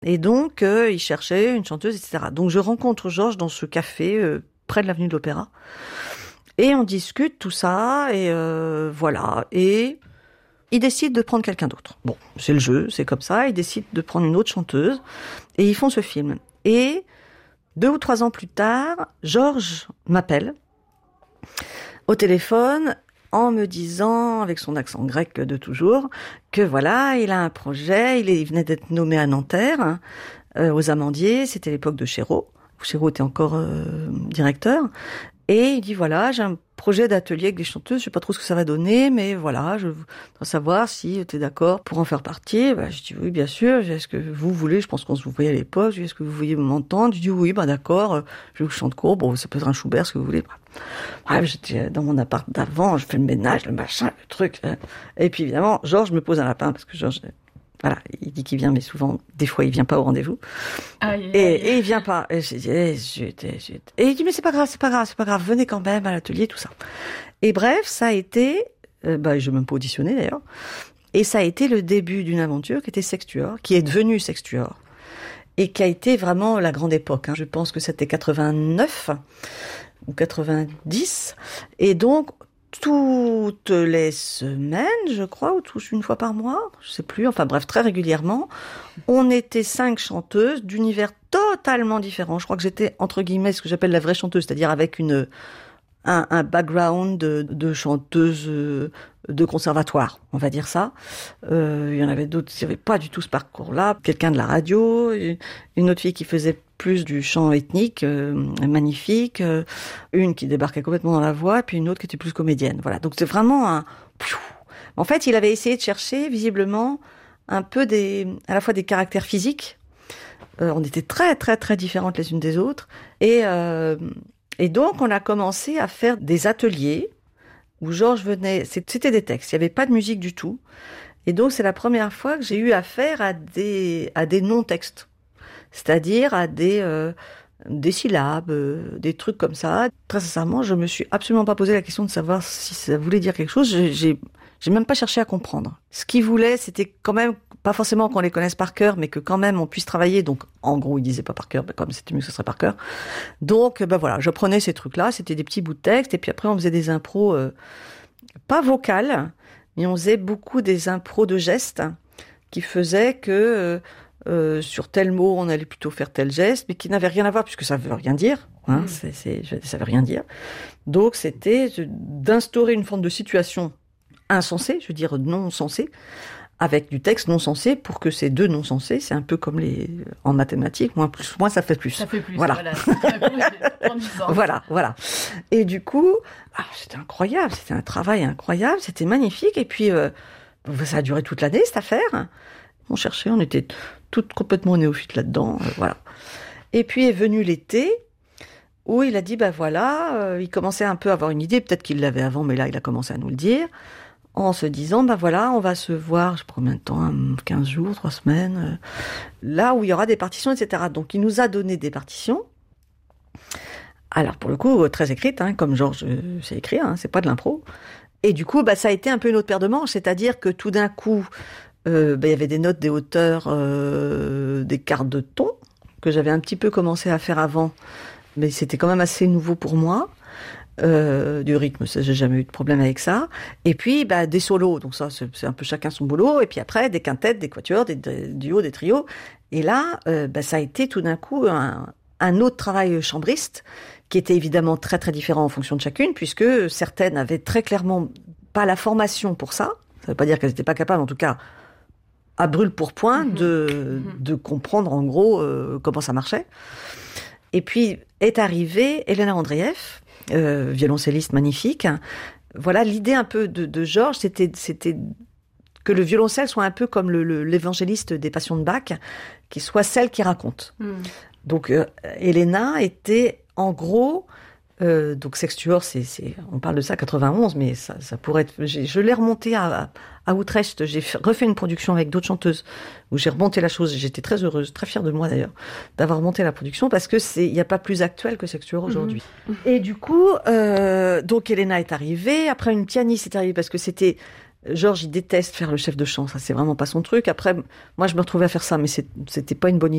Et donc, il cherchait une chanteuse, etc. Donc, je rencontre Georges dans ce café près de l'avenue de l'Opéra. Et on discute tout ça, et voilà. Et il décide de prendre quelqu'un d'autre. Bon, c'est le jeu, c'est comme ça. Il décide de prendre une autre chanteuse, et ils font ce film. Et 2 ou 3 ans plus tard, Georges m'appelle au téléphone en me disant, avec son accent grec de toujours, que voilà, il a un projet, il venait d'être nommé à Nanterre, aux Amandiers, c'était l'époque de Chéreau. Chéreau était encore directeur. Et il dit, voilà, j'ai un projet d'atelier avec des chanteuses, je sais pas trop ce que ça va donner, mais voilà, je voudrais savoir si tu es d'accord pour en faire partie. Je dis, oui, bien sûr, est-ce que vous voulez, je pense qu'on se voyait à l'époque, je dis, est-ce que vous voulez m'entendre? Je dis, oui, d'accord, je vous chante court, bon, ça peut être un Schubert, ce que vous voulez. Bref, j'étais dans mon appart d'avant, je fais le ménage, le machin, le truc. Et puis évidemment, Georges me pose un lapin, parce que Georges, voilà, il dit qu'il vient, mais souvent, des fois, il vient pas au rendez-vous. Et il vient pas. Et j'ai dit, et il dit, mais c'est pas grave, venez quand même à l'atelier, tout ça. Et bref, ça a été, je n'ai même pas auditionné d'ailleurs, et ça a été le début d'une aventure qui était Sextuor, qui est devenue Sextuor, et qui a été vraiment la grande époque. Je pense que c'était 89 ou 90, et donc, toutes les semaines, je crois, ou une fois par mois, je sais plus, enfin bref, très régulièrement, on était 5 chanteuses d'univers totalement différents. Je crois que j'étais, entre guillemets, ce que j'appelle la vraie chanteuse, c'est-à-dire avec un background de chanteuse de conservatoire, on va dire ça. Il y en avait d'autres qui n'avaient pas du tout ce parcours-là. Quelqu'un de la radio, une autre fille qui faisait plus du chant ethnique, magnifique, une qui débarquait complètement dans la voix, et puis une autre qui était plus comédienne. Voilà, donc c'est vraiment En fait, il avait essayé de chercher, visiblement, un peu à la fois des caractères physiques. On était très, très, très différentes les unes des autres. Et donc, on a commencé à faire des ateliers où Georges venait... C'était des textes, il n'y avait pas de musique du tout. Et donc, c'est la première fois que j'ai eu affaire à des non-textes. C'est-à-dire à des syllabes, des trucs comme ça. Très sincèrement, je me suis absolument pas posé la question de savoir si ça voulait dire quelque chose. J'ai même pas cherché à comprendre. Ce qu'il voulait, c'était quand même, pas forcément qu'on les connaisse par cœur, mais que quand même on puisse travailler. Donc, en gros, il disait pas par cœur, comme c'était mieux que ce serait par cœur. Donc, voilà, je prenais ces trucs-là, c'était des petits bouts de texte, et puis après on faisait des impros, pas vocales, mais on faisait beaucoup des impros de gestes, qui faisaient que sur tel mot, on allait plutôt faire tel geste, mais qui n'avait rien à voir, puisque ça veut rien dire, ça veut rien dire. Donc, c'était d'instaurer une forme de situation insensée, je veux dire non sensée, avec du texte non sensé, pour que ces deux non sensés, c'est un peu comme en mathématiques, moins ça fait plus. Ça fait plus, voilà. Voilà. Et du coup, c'était incroyable, c'était un travail incroyable, c'était magnifique, et puis ça a duré toute l'année, cette affaire. On cherchait, on était toutes complètement néophytes là-dedans, voilà. Et puis est venu l'été, où il a dit, il commençait un peu à avoir une idée, peut-être qu'il l'avait avant, mais là, il a commencé à nous le dire, en se disant, on va se voir, je sais pas combien de temps, 15 jours, 3 semaines, là où il y aura des partitions, etc. Donc, il nous a donné des partitions. Alors, pour le coup, très écrites, comme Georges sait écrire, c'est pas de l'impro. Et du coup, ça a été un peu une autre paire de manches, c'est-à-dire que tout d'un coup, il y avait des notes, des hauteurs, des cartes de ton, que j'avais un petit peu commencé à faire avant, mais c'était quand même assez nouveau pour moi. Du rythme, ça, j'ai jamais eu de problème avec ça. Et puis, des solos, donc ça, c'est un peu chacun son boulot. Et puis après, des quintettes, des quatuors, des duos, des trios. Et là, ça a été tout d'un coup un autre travail chambriste, qui était évidemment très très différent en fonction de chacune, puisque certaines avaient très clairement pas la formation pour ça. Ça veut pas dire qu'elles n'étaient pas capables, en tout cas, à brûle-pourpoint, de comprendre en gros comment ça marchait. Et puis est arrivée Elena Andreev, violoncelliste magnifique. Voilà, l'idée un peu de Georges, c'était que le violoncelle soit un peu comme l'évangéliste des Passions de Bach, qui soit celle qui raconte. Donc Elena était en gros, donc Sextuor, on parle de ça 91, mais ça pourrait être. Je l'ai remonté à Utrecht. J'ai refait une production avec d'autres chanteuses où j'ai remonté la chose. J'étais très heureuse, très fière de moi d'ailleurs, d'avoir remonté la production, parce que il n'y a pas plus actuel que Sextuor aujourd'hui. Et du coup, donc Elena est arrivée. Après, une pianiste est arrivée, parce que c'était Georges, il déteste faire le chef de chant. Ça, c'est vraiment pas son truc. Après, moi, je me retrouvais à faire ça, mais c'était pas une bonne idée.